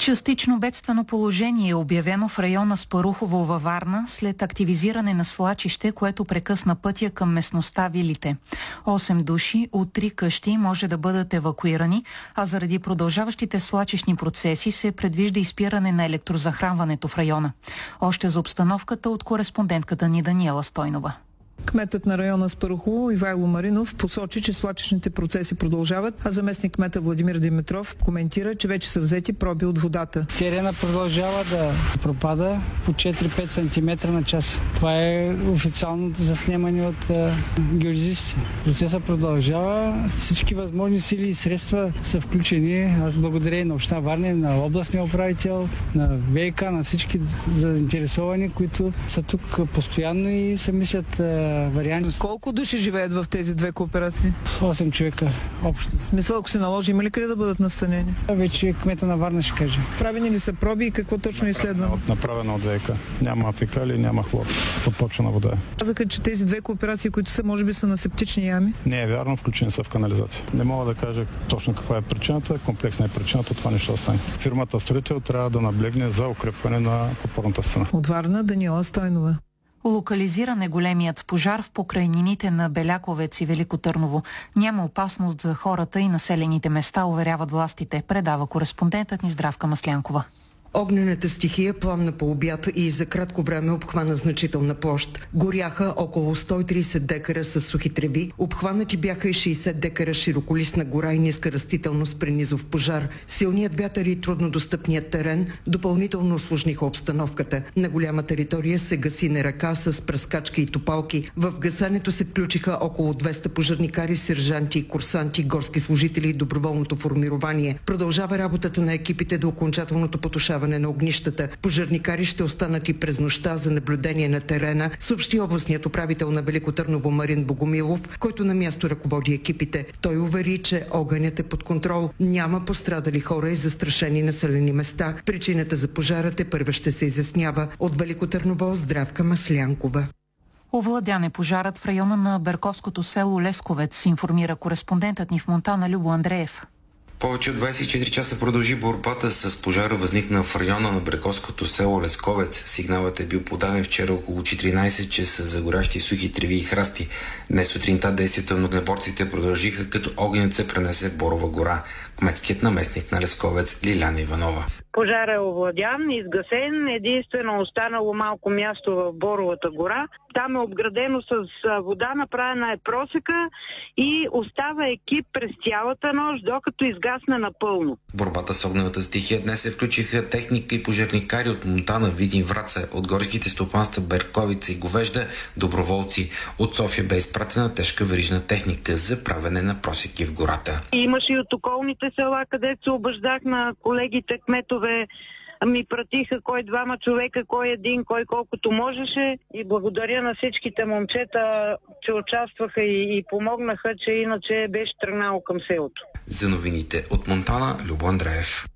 Частично бедствено положение е обявено в района Спарухово във Варна след активизиране на свлачище, което прекъсна пътя към местността Вилите. 8 души от 3 къщи може да бъдат евакуирани, а заради продължаващите свлачищни процеси се предвижда изпиране на електрозахранването в района. Още за обстановката от кореспондентката ни Даниела Стойнова. Кметът на района Спарухово Ивайло Маринов посочи, че свлачищните процеси продължават, а заместник кмета Владимир Димитров коментира, че вече са взети проби от водата. Терена продължава да пропада по 4-5 см на час. Това е официалното заснемане от геодезистите. Процесът продължава, всички възможни сили и средства са включени. Аз благодаря и на община Варна, на областния управител, на ВиК, на всички заинтересовани, които са тук постоянно и се мислят варианти. Колко души живеят в тези две кооперации? 8 човека общо. В смисъл, ако се наложи, има ли къде да бъдат настанени? Вече кмета на Варна ще каже. Правени ли са проби и какво точно изследвано? Направено от ВиК. Няма фекали, няма хлор. Подпочвана вода. Казаха, че тези две кооперации, които са, може би са на септични ями. Не е вярно, включени са в канализация. Не мога да кажа точно каква е причината. Комплексна е причината, това нещо остане. Фирмата строител трябва да наблегне за укрепване на опорната стена. От Варна Даниела Стойнова. Локализиран е големият пожар в покрайнините на Беляковец и Велико Търново. Няма опасност за хората и населените места, уверяват властите, предава кореспондентът ни Здравка Маслянкова. Огнената стихия пламна по обяд и за кратко време обхвана значителна площ. Горяха около 130 декара с сухи треви, обхванати бяха и 60 декара широколистна гора и ниска растителност при низов пожар. Силният вятър и труднодостъпният терен допълнително усложниха обстановката. На голяма територия се гаси на ръка с пръскачки и топалки. В гасането се включиха около 200 пожарникари, сержанти, курсанти, горски служители и доброволното формирование. Продължава работата на екипите до окончателното потушаване на огнищата. Пожарникари ще останат и през нощта за наблюдение на терена, съобщи областният управител на Велико Търново Марин Богомилов, който на място ръководи екипите. Той увери, че огънят е под контрол. Няма пострадали хора и застрашени населени места. Причината за пожара тепърва ще се изяснява. От Велико Търново Здравка Маслянкова. Овладян е пожарът в района на Берковското село Лесковец, информира кореспондентът ни в Монтана Любо Андреев. Повече от 24 часа продължи борбата с пожара, възникна в района на Брековското село Лесковец. Сигналът е бил подаден вчера около 14 часа за горящи сухи треви и храсти. Днес сутринта действията на огнеборците продължиха, като огънят се пренесе в Борова гора. Кметският наместник на Лесковец Лиляна Иванова. Пожар е овладян, изгасен, единствено останало малко място в Боровата гора. Там е обградено с вода, направена е просека и остава екип през цялата нощ, докато изгасне напълно. В борбата с огневата стихия днес се включиха техника и пожарникари от Монтана, Видин, Враца, от горските стопанства Берковица и Говежда, доброволци. От София бе изпратена тежка верижна техника за правене на просеки в гората. Имаше и от околните села, където се обаждах на колегите кметове, ми пратиха кой двама човека, кой един, кой колкото можеше, и благодаря на всичките момчета, че участваха и помогнаха, че иначе беше тръгнало към селото. За новините от Монтана Любо Андреев.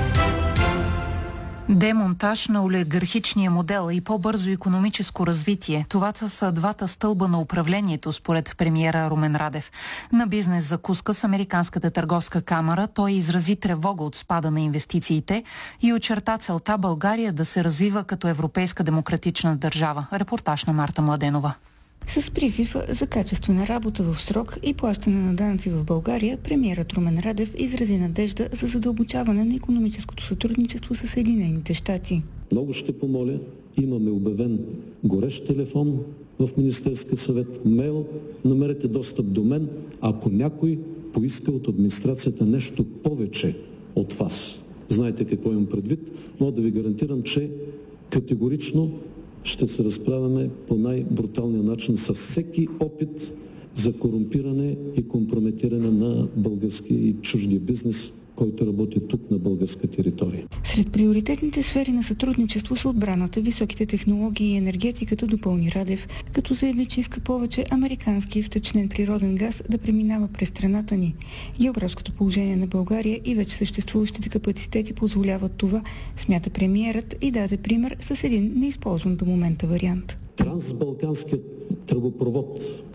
Демонтаж на олигархичния модел и по-бързо икономическо развитие. Това са двата стълба на управлението, според премиера Румен Радев. На бизнес закуска с Американската търговска камара той изрази тревога от спада на инвестициите и очерта целта България да се развива като европейска демократична държава. Репортаж на Марта Младенова. С призив за качествена работа в срок и плащане на данъци в България, премиерът Румен Радев изрази надежда за задълбочаване на икономическото сътрудничество с Съединените щати. Много ще помоля, имаме обявен горещ телефон в Министерския съвет, мейл, намерете достъп до мен, ако някой поиска от администрацията нещо повече от вас. Знаете какво имам предвид, но да ви гарантирам, че категорично ще се разправяме по най-бруталния начин с всеки опит за корумпиране и компрометиране на българския и чуждия бизнес, който работи тук на българска територия. Сред приоритетните сфери на сътрудничество са отбраната, високите технологии и енергетиката, допълни Радев, като заяви, че иска повече американски втечнен природен газ да преминава през страната ни. Географското положение на България и вече съществуващите капацитети позволяват това, смята премиерът, и даде пример с един неизползван до момента вариант. Трансбалканският тръбопровод